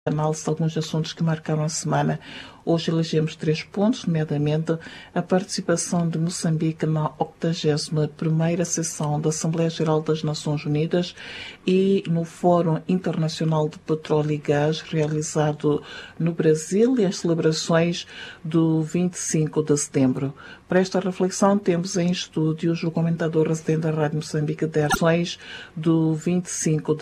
análise de alguns assuntos que marcaram a semana. Hoje elegemos 3 pontos, nomeadamente a participação de Moçambique na 81ª sessão da Assembleia Geral das Nações Unidas e no Fórum Internacional de Petróleo e Gás realizado no Brasil e as celebrações do 25 de setembro. Para esta reflexão temos em estúdios o comentador residente da Rádio Moçambique de ações do 25 de